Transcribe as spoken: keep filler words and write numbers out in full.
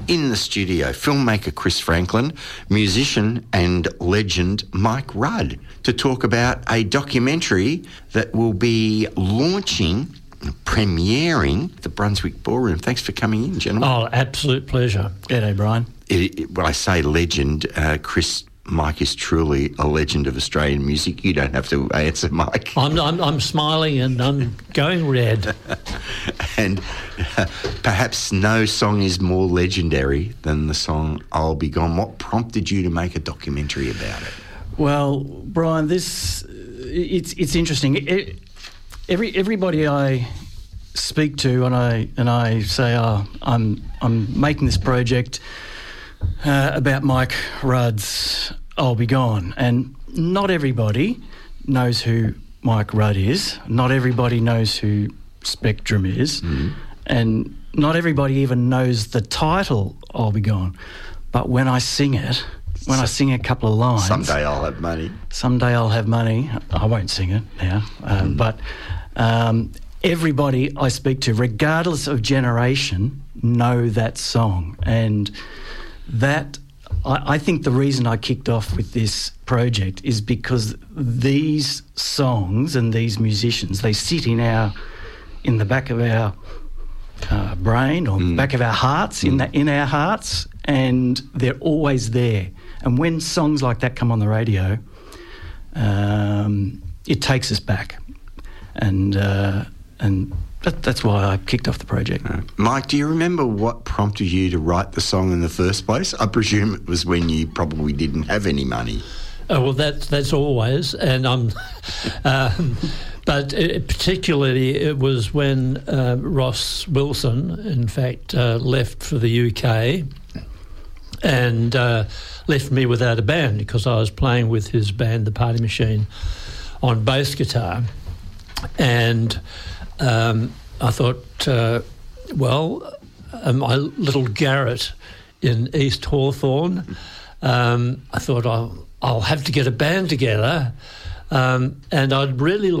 in the studio, filmmaker Chris Franklin, musician and legend Mike Rudd, to talk about a documentary that will be launching, premiering at the Brunswick Ballroom. Thanks for coming in, gentlemen. Oh, absolute pleasure. G'day, Brian. It, it, when I say legend, uh, Chris, Mike is truly a legend of Australian music. You don't have to answer, Mike. I'm I'm, I'm smiling and I'm going red. And uh, perhaps no song is more legendary than the song I'll Be Gone. What prompted you to make a documentary about it? Well, Brian, this it's it's interesting. It, every everybody I speak to and I and I say, oh, I'm I'm making this project Uh, about Mike Rudd's I'll Be Gone. And not everybody knows who Mike Rudd is. Not everybody knows who Spectrum is. Mm. And not everybody even knows the title I'll Be Gone. But when I sing it, when so, I sing a couple of lines... Someday I'll have money. Someday I'll have money. I won't sing it now. Um, mm. But um, everybody I speak to, regardless of generation, know that song. And... That, I, I think the reason I kicked off with this project is because these songs and these musicians, they sit in our, in the back of our uh, brain or mm. back of our hearts, mm. in the, in our hearts, and they're always there. And when songs like that come on the radio, um, it takes us back, and uh, and. That, that's why I kicked off the project. Uh, Mike, do you remember what prompted you to write the song in the first place? I presume it was when you probably didn't have any money. Oh, well, that's that's always, and um, um, but it, particularly it was when uh, Ross Wilson, in fact, uh, left for the U K, and uh, left me without a band because I was playing with his band, the Party Machine, on bass guitar, and. Um, I thought, uh, well, uh, my little garret in East Hawthorn, um, I thought I'll, I'll have to get a band together, um, and I'd really